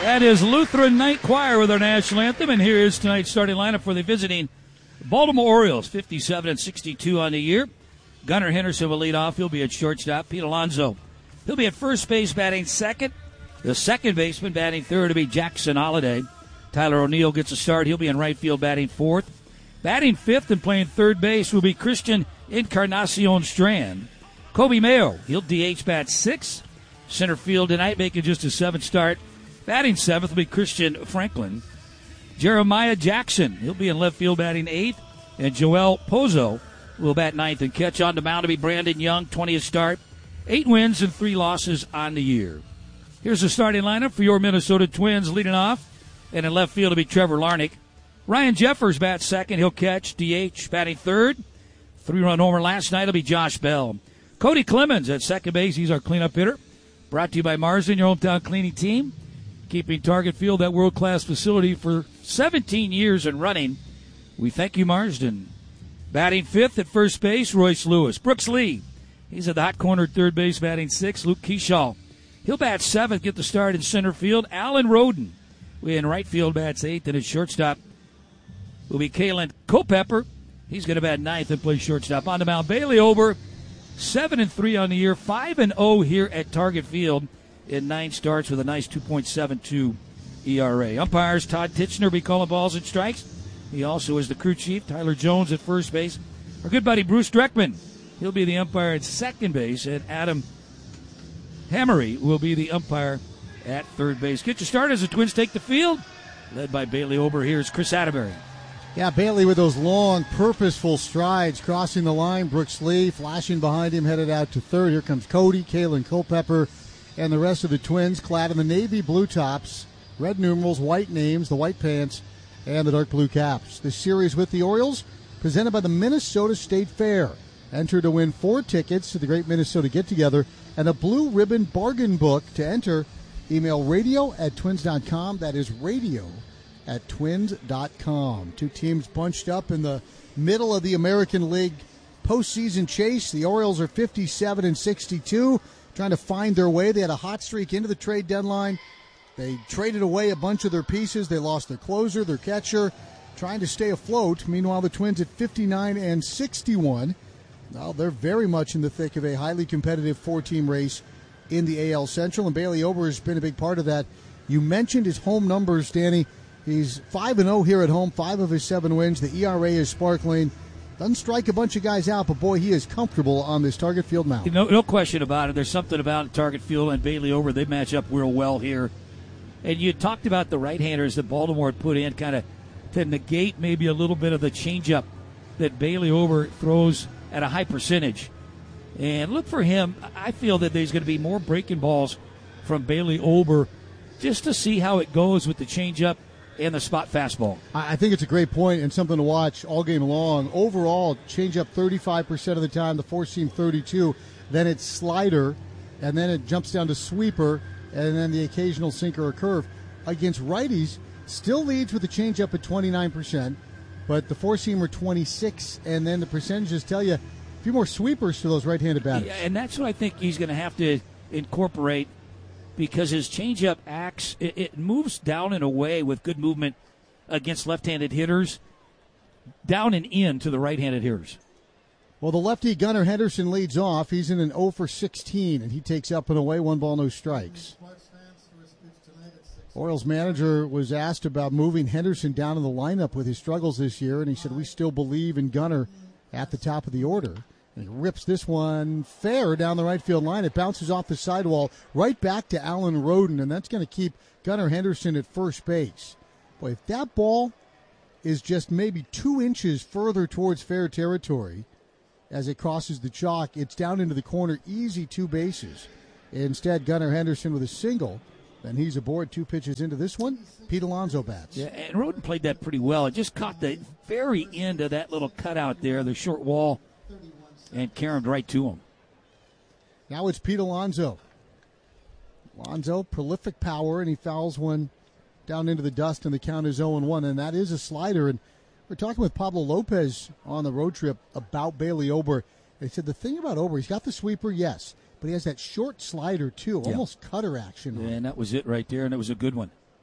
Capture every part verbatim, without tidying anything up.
That is Lutheran Night Choir with our national anthem, and here is tonight's starting lineup for the visiting Baltimore Orioles, fifty-seven and sixty-two on the year. Gunnar Henderson will lead off. He'll be at shortstop. Pete Alonso, he'll be at first base batting second. The second baseman batting third will be Jackson Holliday. Tyler O'Neill gets a start. He'll be in right field batting fourth. Batting fifth and playing third base will be Christian Encarnacion Strand. Kobe Mayo, he'll D H bat sixth. Center field tonight, making just a seventh start. Batting seventh will be Christian Franklin. Jeremiah Jackson, he'll be in left field batting eighth. And Joel Pozo will bat ninth. And catch on the mound to be Brandon Young, twentieth start. Eight wins and three losses on the year. Here's the starting lineup for your Minnesota Twins leading off. And in left field to be Trevor Larnach. Ryan Jeffers bats second. He'll catch. D H batting third. Three-run homer last night will be Josh Bell. Cody Clemens at second base. He's our cleanup hitter. Brought to you by Marsden, your hometown cleaning team. Keeping Target Field that world-class facility for seventeen years and running. We thank you, Marsden. Batting fifth at first base, Royce Lewis. Brooks Lee, he's at the hot corner third base, batting sixth. Luke Kershaw, he'll bat seventh, get the start in center field. Alan Roden in right field bats eighth, and at shortstop will be Kalen Culpepper. He's going to bat ninth and play shortstop. On the mound, Bailey Ober, seven and three on the year, five and oh here at Target Field in nine starts with a nice two point seven two E R A. Umpires, Todd Titchener will be calling balls and strikes. He also is the crew chief. Tyler Jones at first base. Our good buddy Bruce Dreckman, he'll be the umpire at second base, and Adam Hammery will be the umpire at third base. Get your start as the Twins take the field. Led by Bailey Ober, here's Chris Atterbury. Yeah, Bailey with those long, purposeful strides crossing the line. Brooks Lee flashing behind him, headed out to third. Here comes Cody, Kalen Culpepper, and the rest of the Twins clad in the navy blue tops, red numerals, white names, the white pants, and the dark blue caps. This series with the Orioles, presented by the Minnesota State Fair. Enter to win four tickets to the Great Minnesota Get-Together and a blue ribbon bargain book. To enter, email radio at twins dot com. That is radio at twins dot com. Two teams bunched up in the middle of the American League postseason chase. The Orioles are fifty-seven and sixty-two, trying to find their way. They had a hot streak into the trade deadline. They traded away a bunch of their pieces. They lost their closer, their catcher, trying to stay afloat. Meanwhile, the Twins at fifty-nine and sixty-one. Well, they're very much in the thick of a highly competitive four-team race in the A L Central, and Bailey Ober has been a big part of that. You mentioned his home numbers, Danny. He's five and oh here at home, five of his seven wins. The E R A is sparkling. Doesn't strike a bunch of guys out, but, boy, he is comfortable on this Target Field mound. No, no question about it. There's something about Target Field and Bailey Ober. They match up real well here. And you talked about the right-handers that Baltimore had put in kind of to negate maybe a little bit of the changeup that Bailey Ober throws at a high percentage. And look for him. I feel that there's going to be more breaking balls from Bailey Ober just to see how it goes with the changeup and the spot fastball. I think it's a great point and something to watch all game long. Overall, changeup thirty-five percent of the time, the four-seam thirty-two. Then it's slider, and then it jumps down to sweeper, and then the occasional sinker or curve. Against righties, still leads with the changeup at twenty-nine percent, but the four-seamer twenty-six, and then the percentages tell you a few more sweepers to those right-handed batters. Yeah, and that's what I think he's going to have to incorporate, because his changeup acts, it, it moves down and away with good movement against left-handed hitters, down and in to the right-handed hitters. Well, the lefty Gunnar Henderson leads off. He's in an oh for sixteen, and he takes up and away, one ball, no strikes. Orioles manager was asked about moving Henderson down in the lineup with his struggles this year, and he said, we still believe in Gunnar at the top of the order. And he rips this one fair down the right field line. It bounces off the sidewall right back to Alan Roden, and that's going to keep Gunnar Henderson at first base. Boy, if that ball is just maybe two inches further towards fair territory as it crosses the chalk, it's down into the corner, easy two bases. Instead, Gunnar Henderson with a single. Then he's aboard, two pitches into this one. Pete Alonso bats. Yeah, and Roden played that pretty well. It just caught the very end of that little cutout there, the short wall, and caromed right to him. Now it's Pete Alonso. Alonso, prolific power, and he fouls one down into the dust, and the count is oh and one, and that is a slider. And we're talking with Pablo Lopez on the road trip about Bailey Ober. They said the thing about Ober, he's got the sweeper, yes, but he has that short slider, too, yeah. almost cutter action. Yeah, and that was it right there, and it was a good one.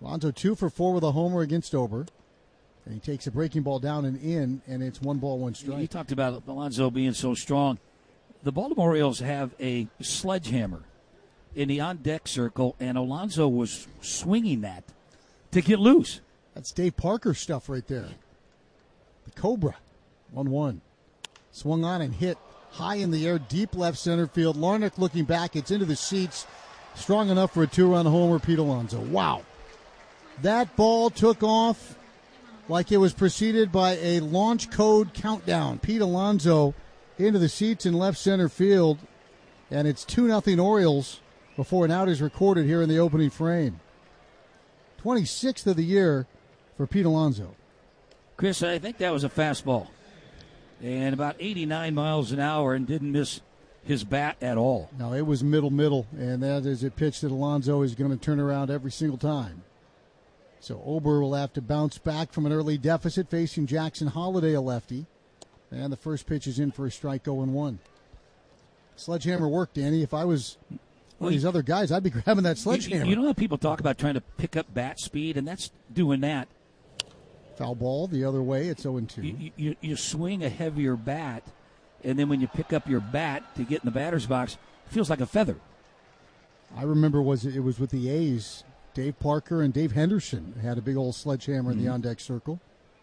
Alonso two for four with a homer against Ober. And he takes a breaking ball down and in, and it's one ball, one strike. You talked about Alonso being so strong. The Baltimore Orioles have a sledgehammer in the on-deck circle, and Alonso was swinging that to get loose. That's Dave Parker stuff right there. The Cobra, one one. Swung on and hit high in the air, deep left center field. Larnach looking back. It's into the seats. Strong enough for a two-run homer, Pete Alonso. Wow. That ball took off like it was preceded by a launch code countdown. Pete Alonso into the seats in left center field, and it's two nothing Orioles before an out is recorded here in the opening frame. twenty-sixth of the year for Pete Alonso. Chris, I think that was a fastball. And about eighty-nine miles an hour, and didn't miss his bat at all. No, it was middle, middle, and that is a pitch that Alonso is going to turn around every single time. So Ober will have to bounce back from an early deficit, facing Jackson Holiday, a lefty. And the first pitch is in for a strike, oh and one. Sledgehammer work, Danny. If I was one of these other guys, I'd be grabbing that sledgehammer. You, you know how people talk about trying to pick up bat speed, and that's doing that. Foul ball the other way, it's oh and two. You, you, you swing a heavier bat, and then when you pick up your bat to get in the batter's box, it feels like a feather. I remember was it was with the A's. Dave Parker and Dave Henderson had a big old sledgehammer in mm-hmm. the on-deck circle.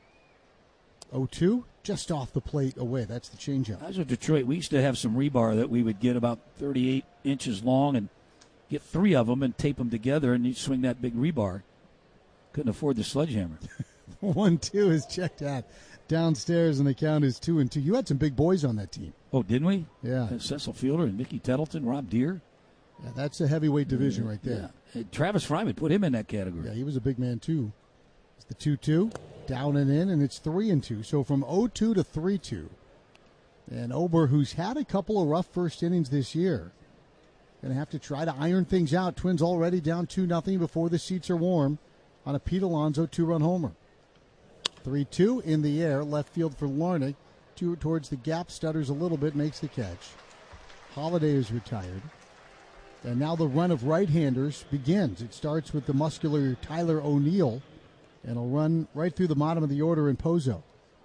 oh two, just off the plate away. That's the changeup. I was with Detroit. We used to have some rebar that we would get about thirty-eight inches long and get three of them and tape them together, and you'd swing that big rebar. Couldn't afford the sledgehammer. one two is checked out downstairs, and the count is two and two. You had some big boys on that team. Oh, didn't we? Yeah. Uh, Cecil Fielder and Mickey Tettleton, Rob Deere. Yeah, that's a heavyweight division right there. Yeah. Hey, Travis Fryman, put him in that category. Yeah, he was a big man too. It's the two two, down and in, and it's three and two. So from oh two to three two. And Ober, who's had a couple of rough first innings this year, going to have to try to iron things out. Twins already down two nothing before the seats are warm on a Pete Alonso two-run homer. three two in the air, left field for Larnach. Two towards the gap, stutters a little bit, makes the catch. Holiday is retired. And now the run of right-handers begins. It starts with the muscular Tyler O'Neill, and he'll run right through the bottom of the order in Pozo.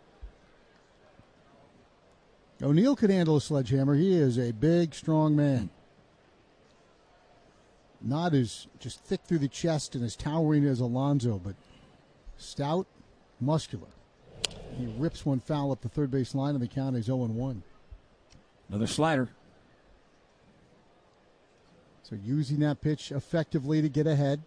O'Neill could handle a sledgehammer. He is a big, strong man. Not as just thick through the chest and as towering as Alonso, but stout, muscular. He rips one foul up the third base line, and the count is oh and one. Another slider. So using that pitch effectively to get ahead.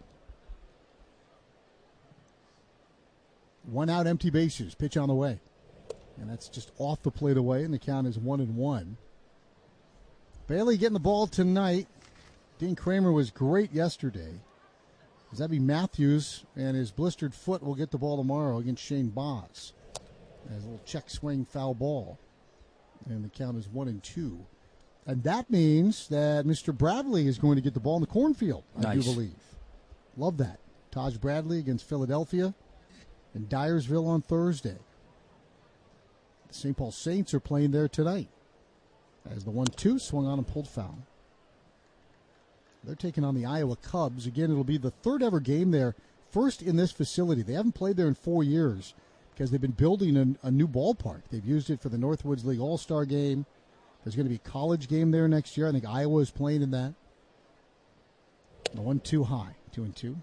One out, empty bases. Pitch on the way. And that's just off the plate away, and the count is one and one. Bailey getting the ball tonight. Dean Kramer was great yesterday. Zebby Matthews and his blistered foot will get the ball tomorrow against Shane Boz. As a little check swing foul ball. And the count is one and two. And that means that Mister Bradley is going to get the ball in the cornfield, I nice. do believe. Love that. Taj Bradley against Philadelphia and Dyersville on Thursday. The Saint Paul Saints are playing there tonight. As the one two swung on and pulled foul. They're taking on the Iowa Cubs. Again, it'll be the third ever game there. First in this facility. They haven't played there in four years because they've been building a, a new ballpark. They've used it for the Northwoods League All-Star game. There's going to be a college game there next year. I think Iowa is playing in that. The one two high. Two and two.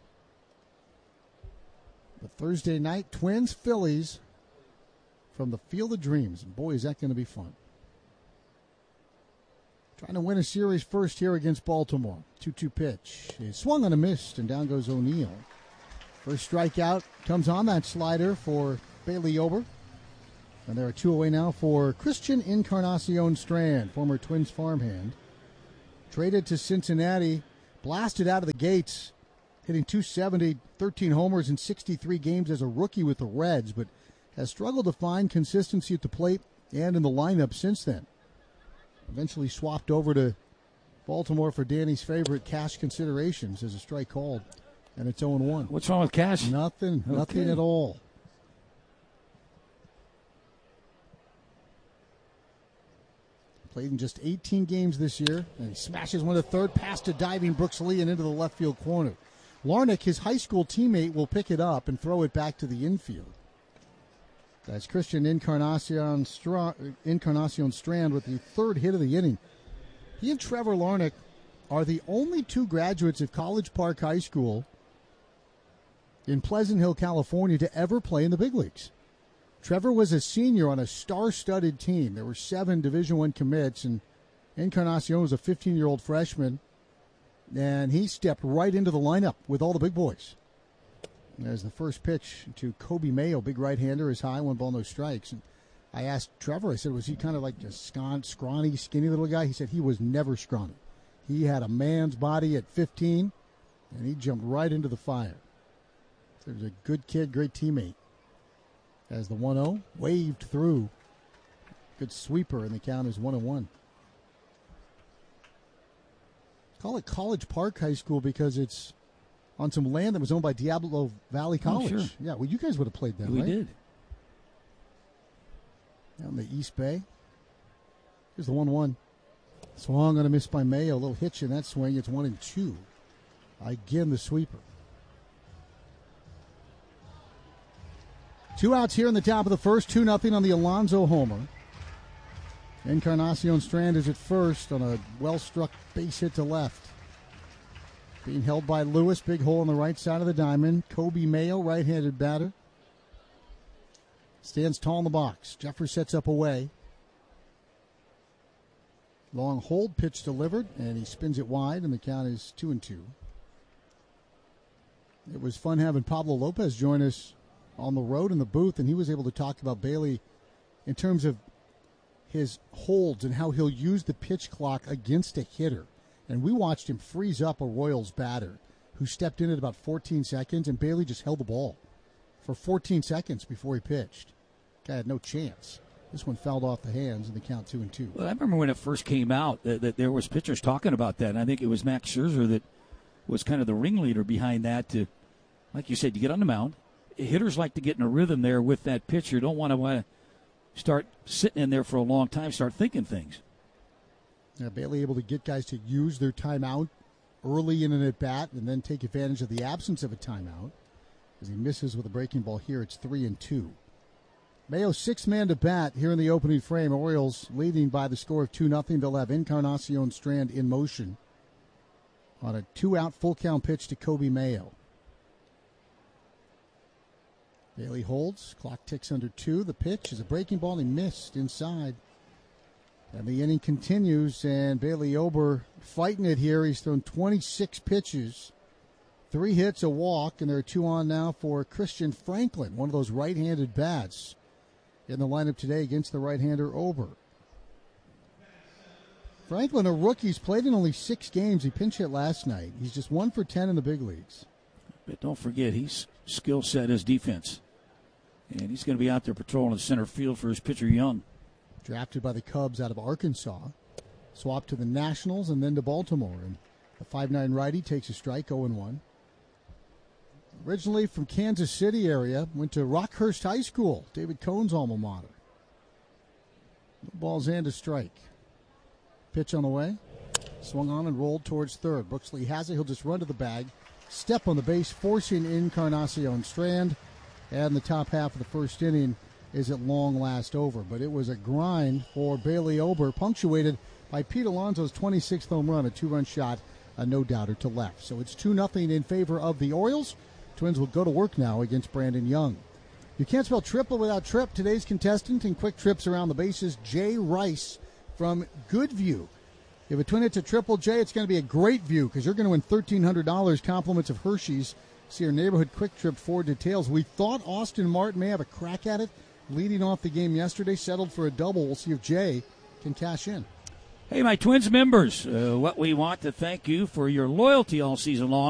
The Thursday night, Twins, Phillies from the Field of Dreams. And boy, is that going to be fun. Trying to win a series first here against Baltimore. two two pitch. It swung on a missed, and down goes O'Neill. First strikeout comes on that slider for Bailey Ober. And there are two away now for Christian Encarnacion Strand, former Twins farmhand. Traded to Cincinnati, blasted out of the gates, hitting two seventy, thirteen homers in sixty-three games as a rookie with the Reds, but has struggled to find consistency at the plate and in the lineup since then. Eventually swapped over to Baltimore for Danny's favorite, Cash Considerations, as a strike called, and it's oh and one. What's wrong with Cash? Nothing, okay. nothing at all. Played in just eighteen games this year, and he smashes one to third, past a diving Brooks Lee and into the left field corner. Larnick, his high school teammate, will pick it up and throw it back to the infield. That's Christian Encarnacion, Stra- Encarnacion Strand with the third hit of the inning. He and Trevor Larnick are the only two graduates of College Park High School in Pleasant Hill, California, to ever play in the big leagues. Trevor was a senior on a star-studded team. There were seven Division I commits, and Encarnacion was a fifteen-year-old freshman, and he stepped right into the lineup with all the big boys. There's the first pitch to Kobe Mayo, big right-hander, is high, one ball, no strikes. And I asked Trevor, I said, was he kind of like a scrawny, skinny little guy? He said he was never scrawny. He had a man's body at fifteen, and he jumped right into the fire. So he was a good kid, great teammate. As the one oh waved through. Good sweeper, and the count is one and one. Call it College Park High School because it's on some land that was owned by Diablo Valley College. Oh, sure. Yeah, well, you guys would have played that, we right? We did. Down the East Bay. Here's the one one. Swung on a miss by Mayo. A little hitch in that swing. It's one and two. Again, the sweeper. Two outs here in the top of the first. two nothing on the Alonso homer. Encarnacion Strand is at first on a well-struck base hit to left. Being held by Lewis. Big hole on the right side of the diamond. Kobe Mayo, right-handed batter. Stands tall in the box. Jeffers sets up away. Long hold, pitch delivered, and he spins it wide, and the count is two and two. It was fun having Pablo Lopez join us on the road in the booth, and he was able to talk about Bailey in terms of his holds and how he'll use the pitch clock against a hitter. And we watched him freeze up a Royals batter who stepped in at about fourteen seconds, and Bailey just held the ball for fourteen seconds before he pitched. Guy had no chance. This one fouled off the hands, and the count two and two. Well, I remember when it first came out that, that there was pitchers talking about that, and I think it was Max Scherzer that was kind of the ringleader behind that. To, like you said, you get on the mound. Hitters like to get in a rhythm there with that pitcher. Don't want to want to start sitting in there for a long time, start thinking things. Yeah, Bailey able to get guys to use their timeout early in an at-bat and then take advantage of the absence of a timeout. As he misses with a breaking ball here, it's three and two. Mayo sixth man to bat here in the opening frame. Orioles leading by the score of two nothing. They'll have Encarnacion Strand in motion on a two-out full-count pitch to Kobe Mayo. Bailey holds. Clock ticks under two. The pitch is a breaking ball, and he missed inside. And the inning continues, and Bailey Ober fighting it here. He's thrown twenty-six pitches, three hits, a walk, and there are two on now for Christian Franklin, one of those right-handed bats in the lineup today against the right-hander Ober. Franklin, a rookie, he's played in only six games. He pinch hit last night. He's just one for ten in the big leagues. But don't forget, his skill set is defense. And he's going to be out there patrolling the center field for his pitcher Young. Drafted by the Cubs out of Arkansas. Swapped to the Nationals and then to Baltimore. And the five nine righty takes a strike, oh and one. Originally from Kansas City area, went to Rockhurst High School, David Cohn's alma mater. Ball's and a strike. Pitch on the way. Swung on and rolled towards third. Brooksley has it. He'll just run to the bag. Step on the base, forcing Encarnacion Strand. And the top half of the first inning is at long last over. But it was a grind for Bailey Ober, punctuated by Pete Alonso's twenty-sixth home run, a two-run shot, a no-doubter to left. So it's two nothing in favor of the Orioles. Twins will go to work now against Brandon Young. You can't spell triple without Trip. Today's contestant in quick trips around the bases, Jay Rice from Goodview. If a twin hits a triple, Jay, it's going to be a great view because you're going to win thirteen hundred dollars, compliments of Hershey's. See our neighborhood quick trip for details. We thought Austin Martin may have a crack at it, leading off the game yesterday, settled for a double. We'll see if Jay can cash in. Hey, my Twins members, uh, what we want to thank you for your loyalty all season long.